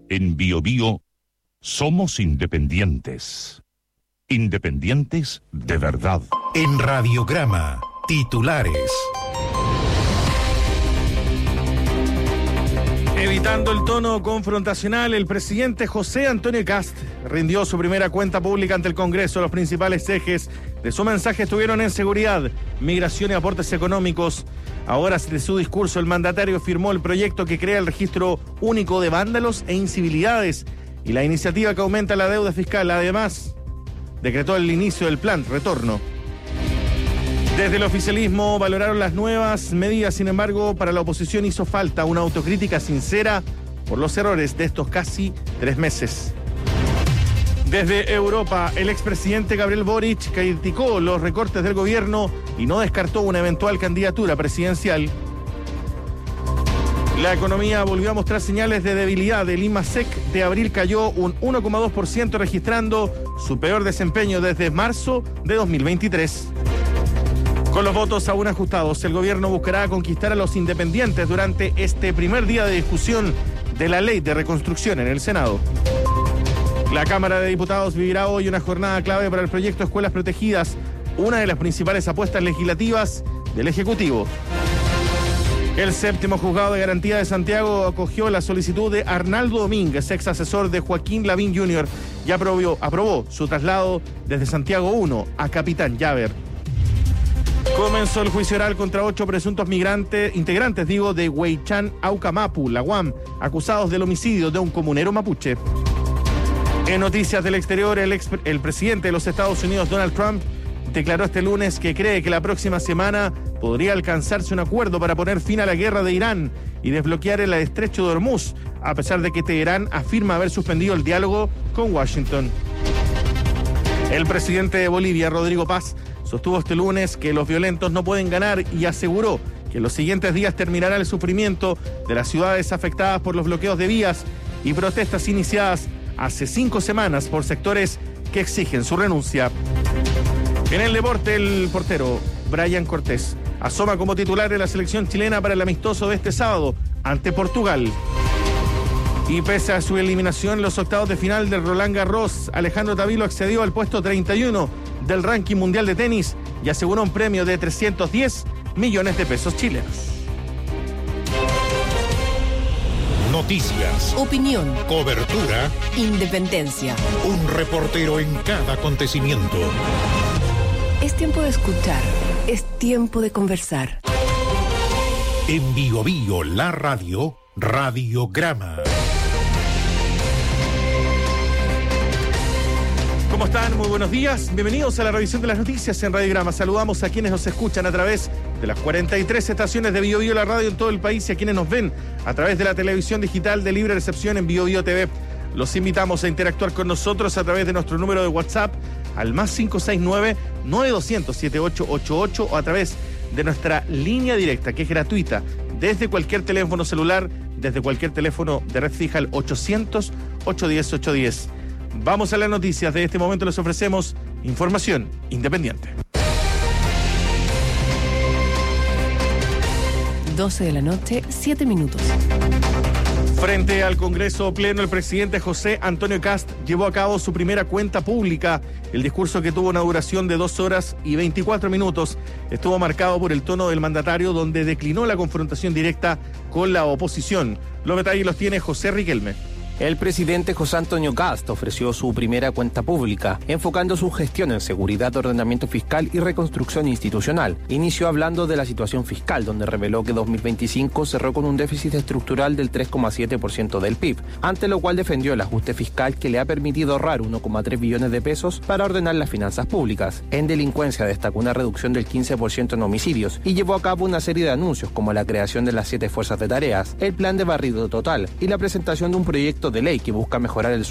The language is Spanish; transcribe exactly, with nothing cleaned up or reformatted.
En Bio Bio somos independientes. Independientes de verdad. En Radiograma, titulares. Evitando el tono confrontacional, el presidente José Antonio Kast rindió su primera cuenta pública ante el Congreso. Los principales ejes de su mensaje estuvieron en seguridad, migración y aportes económicos. A horas de su discurso, el mandatario firmó el proyecto que crea el registro único de vándalos e incivilidades y la iniciativa que aumenta la deuda fiscal. Además, decretó el inicio del plan retorno. Desde el oficialismo valoraron las nuevas medidas, sin embargo, para la oposición hizo falta una autocrítica sincera por los errores de estos casi tres meses. Desde Europa, el expresidente Gabriel Boric criticó los recortes del gobierno y no descartó una eventual candidatura presidencial. La economía volvió a mostrar señales de debilidad. El IMASEC de abril cayó un uno coma dos por ciento, registrando su peor desempeño desde marzo de dos mil veintitrés. Con los votos aún ajustados, el gobierno buscará conquistar a los independientes durante este primer día de discusión de la ley de reconstrucción en el Senado. La Cámara de Diputados vivirá hoy una jornada clave para el proyecto Escuelas Protegidas, una de las principales apuestas legislativas del Ejecutivo. El séptimo juzgado de garantía de Santiago acogió la solicitud de Arnaldo Domínguez, ex asesor de Joaquín Lavín junior, y aprobó, aprobó su traslado desde Santiago uno a Capitán Llaver. Comenzó el juicio oral contra ocho presuntos migrantes, integrantes, digo, de Huaychán, Aucamapu, la U A M, acusados del homicidio de un comunero mapuche. En noticias del exterior, el, ex, el presidente de los Estados Unidos, Donald Trump, declaró este lunes que cree que la próxima semana podría alcanzarse un acuerdo para poner fin a la guerra de Irán y desbloquear el estrecho de Hormuz, a pesar de que Teherán afirma haber suspendido el diálogo con Washington. El presidente de Bolivia, Rodrigo Paz, sostuvo este lunes que los violentos no pueden ganar y aseguró que en los siguientes días terminará el sufrimiento de las ciudades afectadas por los bloqueos de vías y protestas iniciadas hace cinco semanas por sectores que exigen su renuncia. En el deporte, el portero Brian Cortés asoma como titular de la selección chilena para el amistoso de este sábado ante Portugal. Y pese a su eliminación en los octavos de final del Roland Garros, Alejandro Tavilo accedió al puesto treinta y uno del ranking mundial de tenis y aseguró un premio de trescientos diez millones de pesos chilenos. Noticias, opinión, cobertura, independencia. Un reportero en cada acontecimiento. Es tiempo de escuchar, es tiempo de conversar. En Bio Bio, la radio, Radiograma. ¿Cómo están? Muy buenos días. Bienvenidos a la revisión de las noticias en Radiograma. Saludamos a quienes nos escuchan a través de las cuarenta y tres estaciones de Bio Bio, la radio en todo el país, y a quienes nos ven a través de la televisión digital de libre recepción en Bio Bio T V. Los invitamos a interactuar con nosotros a través de nuestro número de WhatsApp al más cinco seis nueve, nueve dos cero cero, siete ocho ocho ocho o a través de nuestra línea directa, que es gratuita, desde cualquier teléfono celular, desde cualquier teléfono de red fija al ochocientos, ochocientos diez, ochocientos diez. Vamos a las noticias. De este momento les ofrecemos información independiente. doce de la noche, siete minutos. Frente al Congreso Pleno, el presidente José Antonio Kast llevó a cabo su primera cuenta pública. El discurso, que tuvo una duración de dos horas y veinticuatro minutos, estuvo marcado por el tono del mandatario, donde declinó la confrontación directa con la oposición. Los detalles los tiene José Riquelme. El presidente José Antonio Kast ofreció su primera cuenta pública, enfocando su gestión en seguridad, ordenamiento fiscal y reconstrucción institucional. Inició hablando de la situación fiscal, donde reveló que dos mil veinticinco cerró con un déficit estructural del tres coma siete por ciento del P I B, ante lo cual defendió el ajuste fiscal que le ha permitido ahorrar uno coma tres billones de pesos para ordenar las finanzas públicas. En delincuencia destacó una reducción del quince por ciento en homicidios y llevó a cabo una serie de anuncios como la creación de las siete fuerzas de tareas, el plan de barrido total y la presentación de un proyecto de ley que busca mejorar el